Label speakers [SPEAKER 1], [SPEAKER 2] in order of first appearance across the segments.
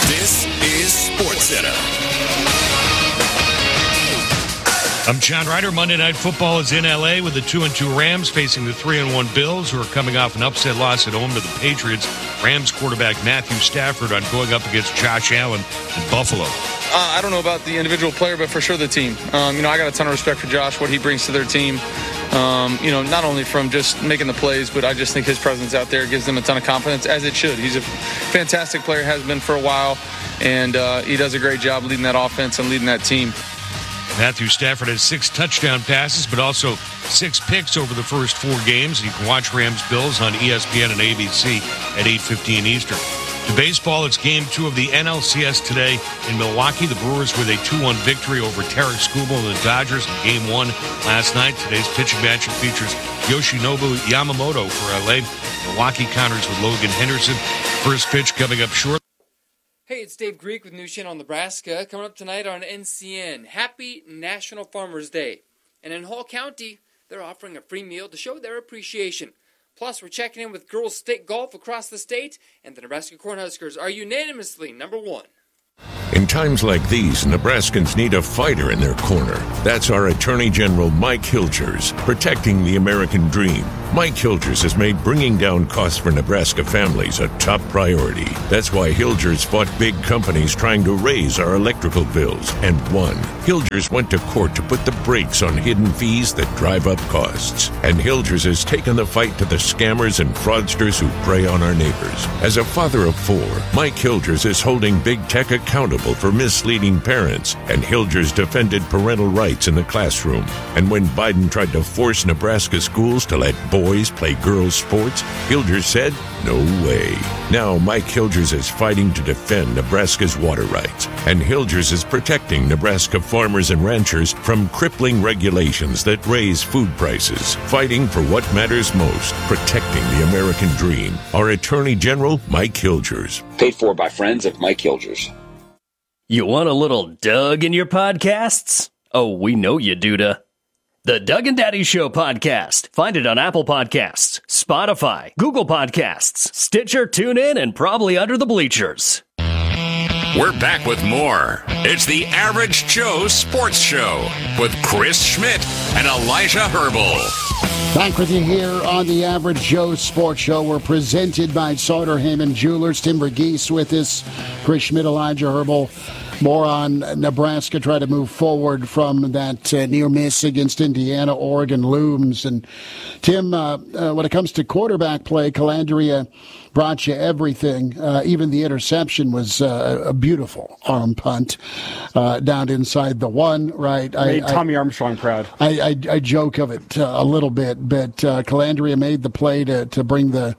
[SPEAKER 1] This is SportsCenter.
[SPEAKER 2] I'm John Ryder. Monday Night Football is in L.A. with the 2-2 Rams facing the 3-1 Bills, who are coming off an upset loss at home to the Patriots. Rams quarterback Matthew Stafford on going up against Josh Allen in Buffalo.
[SPEAKER 3] I don't know about the individual player, but for sure the team. I got a ton of respect for Josh, what he brings to their team. Not only from just making the plays, but I just think his presence out there gives them a ton of confidence, as it should. He's a fantastic player, has been for a while, and he does a great job leading that offense and leading that team.
[SPEAKER 2] Matthew Stafford has 6 touchdown passes, but also 6 picks over the first 4 games. You can watch Rams-Bills on ESPN and ABC at 8:15 Eastern. To baseball, it's Game 2 of the NLCS today in Milwaukee. The Brewers with a 2-1 victory over Tarek Skubal and the Dodgers in Game 1 last night. Today's pitching matchup features Yoshinobu Yamamoto for LA. Milwaukee counters with Logan Henderson. First pitch coming up short.
[SPEAKER 4] Hey, it's Dave Greek with News Channel Nebraska. Coming up tonight on NCN, Happy National Farmers Day. And in Hall County, they're offering a free meal to show their appreciation. Plus, we're checking in with girls state golf across the state, and the Nebraska Cornhuskers are unanimously number 1.
[SPEAKER 5] In times like these, Nebraskans need a fighter in their corner. That's our Attorney General Mike Hilgers, protecting the American dream. Mike Hilgers has made bringing down costs for Nebraska families a top priority. That's why Hilgers fought big companies trying to raise our electrical bills and won. Hilgers went to court to put the brakes on hidden fees that drive up costs. And Hilgers has taken the fight to the scammers and fraudsters who prey on our neighbors. As a father of 4, Mike Hilgers is holding big tech accountable for misleading parents, and Hilgers defended parental rights in the classroom. And when Biden tried to force Nebraska schools to let boys play girls' sports, Hilgers said, no way. Now Mike Hilgers is fighting to defend Nebraska's water rights, and Hilgers is protecting Nebraska farmers and ranchers from crippling regulations that raise food prices, fighting for what matters most, protecting the American dream. Our Attorney General, Mike Hilgers.
[SPEAKER 6] Paid for by friends of Mike Hilgers.
[SPEAKER 7] You want a little Doug in your podcasts? Oh, we know you do. The Doug and Daddy Show podcast. Find it on Apple Podcasts, Spotify, Google Podcasts, Stitcher, TuneIn, and probably under the bleachers.
[SPEAKER 1] We're back with more. It's the Average Joe Sports Show with Chris Schmidt and Elijah Herbal.
[SPEAKER 8] Back with you here on the Average Joe Sports Show. We're presented by Sauter Heyman Jewelers. Tim Verghese with us, Chris Schmidt, Elijah Herbal. More on Nebraska try to move forward from that near miss against Indiana. Oregon looms. And Tim, when it comes to quarterback play, Calandria brought you everything. Even the interception was a beautiful arm punt down inside the 1, right?
[SPEAKER 9] Made Tommy Armstrong proud.
[SPEAKER 8] I joke of it a little bit, but Calandria made the play to bring the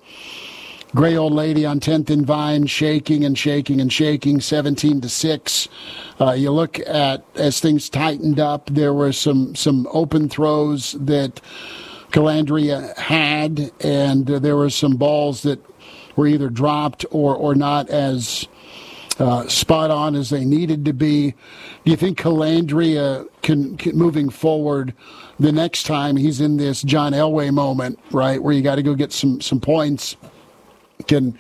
[SPEAKER 8] gray old lady on 10th and Vine shaking and shaking and shaking, 17-6. You look at, as things tightened up, there were some open throws that Calandria had, and there were some balls that were either dropped or not as spot on as they needed to be. Do you think Calandria can moving forward, the next time he's in this John Elway moment, right, where you got to go get some points, can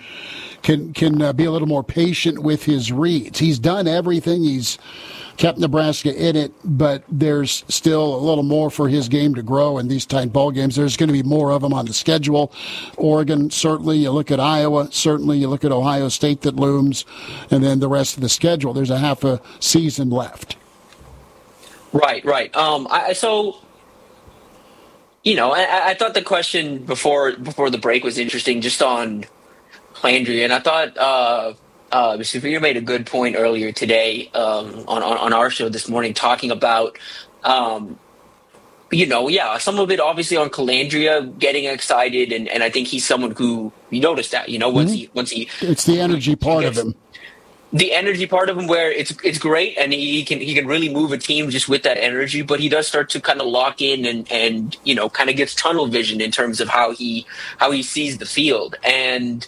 [SPEAKER 8] be a little more patient with his reads? He's done everything. He's kept Nebraska in it, but there's still a little more for his game to grow in these tight ball games. There's going to be more of them on the schedule. Oregon, certainly. You look at Iowa, certainly. You look at Ohio State that looms, and then the rest of the schedule. There's a half a season left.
[SPEAKER 10] Right. I thought the question before the break was interesting, just on Calandria, and I thought Mr. Veer made a good point earlier today on our show this morning, talking about some of it obviously on Calandria getting excited, and I think he's someone who, you notice that, once he
[SPEAKER 8] it's the energy part of him.
[SPEAKER 10] The energy part of him, where it's great, and he can really move a team just with that energy, but he does start to kind of lock in and kind of gets tunnel vision in terms of how he sees the field. And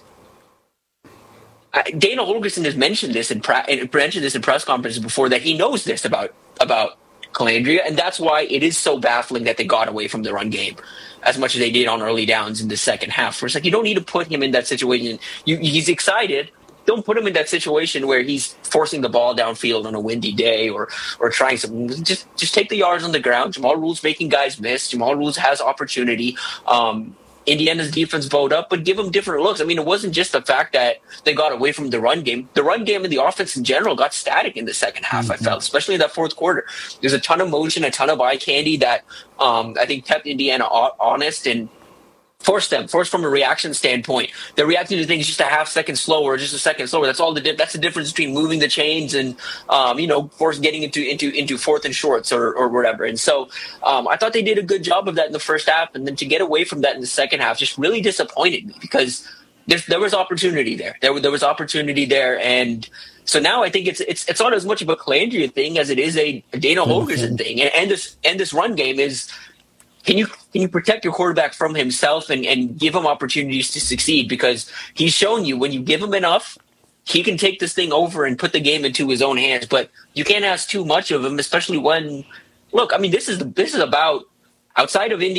[SPEAKER 10] Dana Holgorsen has mentioned this in press conferences before, that he knows this about Calandria, and that's why it is so baffling that they got away from the run game as much as they did on early downs in the second half. Where it's like, you don't need to put him in that situation. He's excited, don't put him in that situation where he's forcing the ball downfield on a windy day or trying something. Just take the yards on the ground. Jamal Rule's making guys miss. Jamal Rule's has opportunity. Indiana's defense bowed up, but give them different looks. I mean, it wasn't just the fact that they got away from the run game. The run game and the offense in general got static in the second half, I felt, especially in that fourth quarter. There's a ton of motion, a ton of eye candy that I think kept Indiana honest and forced from a reaction standpoint. They're reacting to things just a half second slower, just a second slower. That's all that's the difference between moving the chains and getting into fourth and shorts or whatever. And so I thought they did a good job of that in the first half, and then to get away from that in the second half just really disappointed me because there was opportunity there. There was opportunity there, and so now I think it's not as much of a Calandria thing as it is a Dana Holgorsen thing. And this run game is. Can you protect your quarterback from himself and give him opportunities to succeed? Because he's shown you when you give him enough, he can take this thing over and put the game into his own hands. But you can't ask too much of him, especially when look. I mean, this is about outside of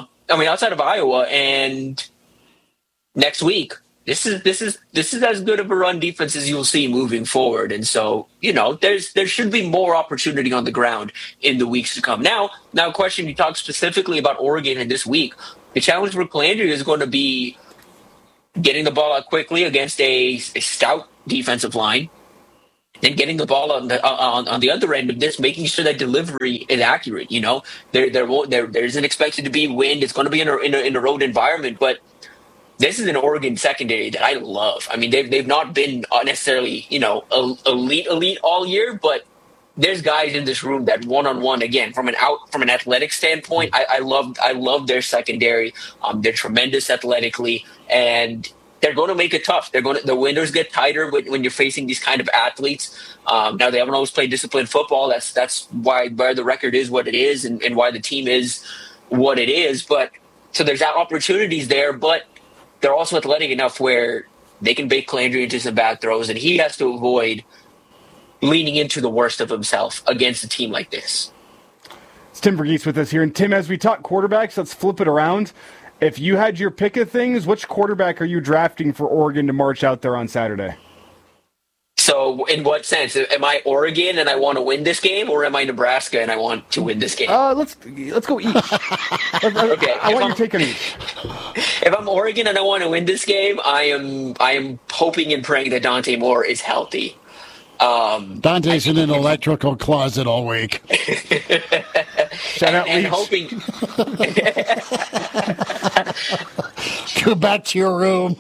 [SPEAKER 10] Iowa, and next week. This is as good of a run defense as you'll see moving forward, and so there should be more opportunity on the ground in the weeks to come. Now, question you talked specifically about Oregon in this week. The challenge for Calandria is going to be getting the ball out quickly against a stout defensive line, and getting the ball on the other end of this, making sure that delivery is accurate. There isn't expected to be wind. It's going to be in a road environment, but this is an Oregon secondary that I love. I mean, they've not been necessarily, elite all year, but there's guys in this room that one-on-one, again, from an athletic standpoint, I love their secondary. They're tremendous athletically, and they're going to make it tough. The windows get tighter when you're facing these kind of athletes. Now they haven't always played disciplined football. That's why the record is what it is, and why the team is what it is. But so there's opportunities there, but they're also athletic enough where they can bake Calandria into some bad throws, and he has to avoid leaning into the worst of himself against a team like this.
[SPEAKER 9] It's Tim Verghese with us here. And Tim, as we talk quarterbacks, let's flip it around. If you had your pick of things, which quarterback are you drafting for Oregon to march out there on Saturday?
[SPEAKER 10] So in what sense? Am I Oregon and I want to win this game, or am I Nebraska and I want to win this game?
[SPEAKER 9] Let's go each. Okay, I want your take on each.
[SPEAKER 10] If I'm Oregon and I want to win this game, I am hoping and praying that Dante Moore is healthy.
[SPEAKER 8] Dante's in an electrical closet all week.
[SPEAKER 9] Shout out,
[SPEAKER 10] and hoping.
[SPEAKER 8] Go back to your room.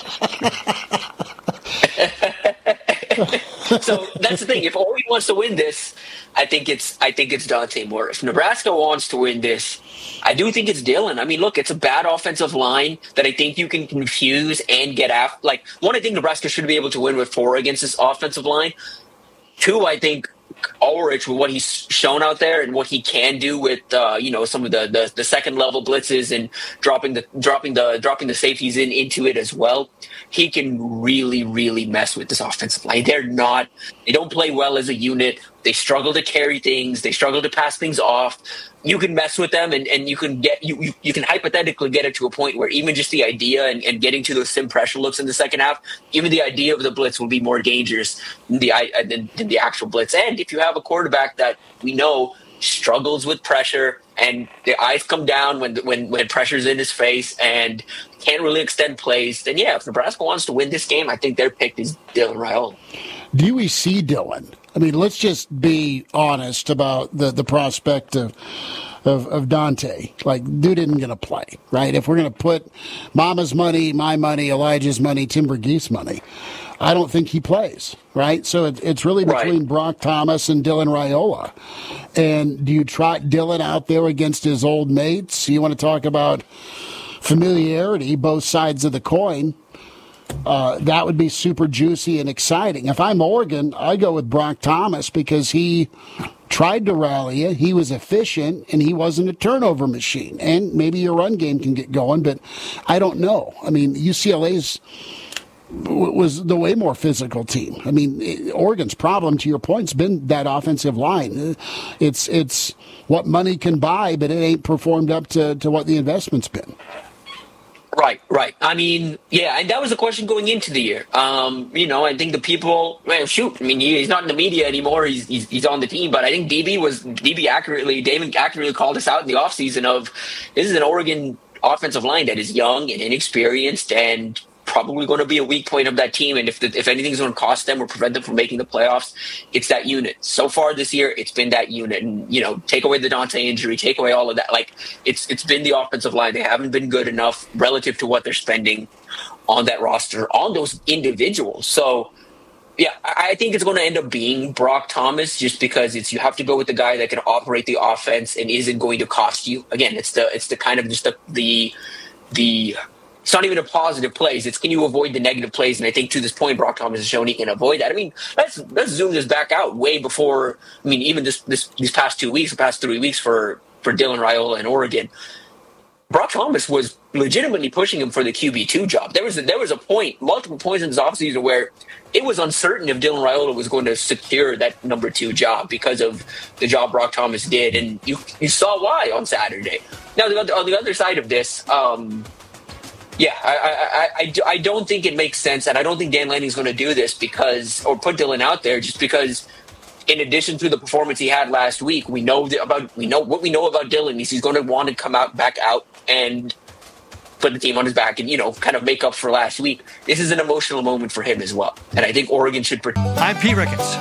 [SPEAKER 10] So that's the thing. If Oregon wants to win this, I think it's Dante Moore. If Nebraska wants to win this, I do think it's Dillon. I mean, look, it's a bad offensive line that I think you can confuse and get after. Like, one, I think Nebraska should be able to win with 4 against this offensive line. 2, I think Ulrich, with what he's shown out there and what he can do with some of the second level blitzes and dropping the safeties into it as well, he can really, really mess with this offensive line. They don't play well as a unit. They struggle to carry things. They struggle to pass things off. You can mess with them, and you can you can hypothetically get it to a point where even just the idea and getting to those sim pressure looks in the second half, even the idea of the blitz will be more dangerous than the actual blitz. And if you have a quarterback that we know struggles with pressure and the eyes come down when pressure's in his face and can't really extend plays, then yeah, if Nebraska wants to win this game, I think their pick is Dylan Raiola.
[SPEAKER 8] Do we see Dylan? I mean, let's just be honest about the prospect of Dante. Like, dude isn't going to play, right? If we're going to put Mama's money, my money, Elijah's money, Tim Verghese money, I don't think he plays, right? So it's really between Brock Thomas and Dylan Raiola. And do you trot Dylan out there against his old mates? You want to talk about familiarity, both sides of the coin. That would be super juicy and exciting. If I'm Oregon, I go with Brock Thomas because he tried to rally you. He was efficient, and he wasn't a turnover machine. And maybe your run game can get going, but I don't know. I mean, UCLA's was the way more physical team. I mean, Oregon's problem, to your point, has been that offensive line. It's what money can buy, but it ain't performed up to what the investment's been.
[SPEAKER 10] Right. I mean, yeah, and that was the question going into the year. I think the people, he's not in the media anymore. He's on the team, but I think David accurately called us out in the offseason of this is an Oregon offensive line that is young and inexperienced and probably going to be a weak point of that team. And if anything's going to cost them or prevent them from making the playoffs, it's that unit. So far this year, it's been that unit. And, take away the Dante injury, take away all of that. Like, it's been the offensive line. They haven't been good enough relative to what they're spending on that roster, on those individuals. So, yeah, I think it's going to end up being Brock Thomas just because you have to go with the guy that can operate the offense and isn't going to cost you. Again, it's the kind of just the it's not even a positive plays. It's can you avoid the negative plays? And I think to this point, Brock Thomas has shown he can avoid that. I mean, let's zoom this back out way before. I mean, even these past 2 weeks, the past 3 weeks for Dylan Raiola in Oregon, Brock Thomas was legitimately pushing him for the QB2 job. There was a point, multiple points in this offseason where it was uncertain if Dylan Raiola was going to secure that number 2 job because of the job Brock Thomas did, and you saw why on Saturday. Now, on the other side of this. Yeah, I don't think it makes sense, and I don't think Dan Lanning's going to do this or put Dylan out there just because, in addition to the performance he had last week, we know what we know about Dylan is he's going to want to come back out and put the team on his back and kind of make up for last week. This is an emotional moment for him as well, and I think Oregon should.
[SPEAKER 11] I'm Pete Ricketts.